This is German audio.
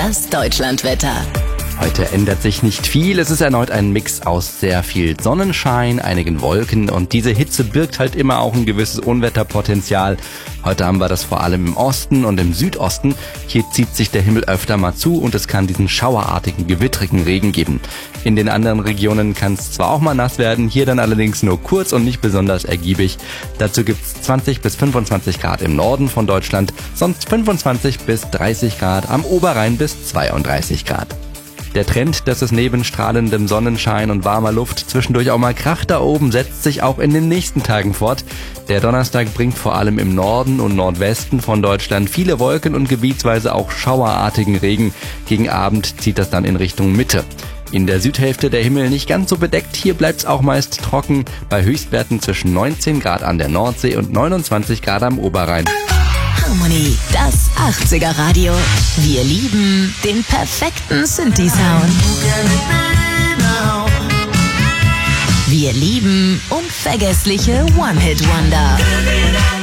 das Deutschlandwetter. Heute ändert sich nicht viel. Es ist erneut ein Mix aus sehr viel Sonnenschein, einigen Wolken und diese Hitze birgt halt immer auch ein gewisses Unwetterpotenzial. Heute haben wir das vor allem im Osten und im Südosten. Hier zieht sich der Himmel öfter mal zu und es kann diesen schauerartigen, gewittrigen Regen geben. In den anderen Regionen kann es zwar auch mal nass werden, hier dann allerdings nur kurz und nicht besonders ergiebig. Dazu gibt's 20 bis 25 Grad im Norden von Deutschland, sonst 25 bis 30 Grad, am Oberrhein bis 32 Grad. Der Trend, dass es neben strahlendem Sonnenschein und warmer Luft zwischendurch auch mal kracht da oben, setzt sich auch in den nächsten Tagen fort. Der Donnerstag bringt vor allem im Norden und Nordwesten von Deutschland viele Wolken und gebietsweise auch schauerartigen Regen. Gegen Abend zieht das dann in Richtung Mitte. In der Südhälfte der Himmel nicht ganz so bedeckt, hier bleibt's auch meist trocken, bei Höchstwerten zwischen 19 Grad an der Nordsee und 29 Grad am Oberrhein. Harmony, das 80er Radio. Wir lieben den perfekten Synthi-Sound. Wir lieben unvergessliche One-Hit-Wonder.